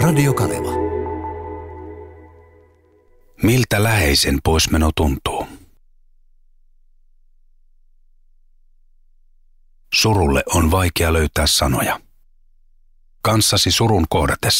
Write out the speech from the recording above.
Radio Kaleva. Miltä läheisen poismeno tuntuu? Surulle on vaikea löytää sanoja. Kanssasi surun kohdatessa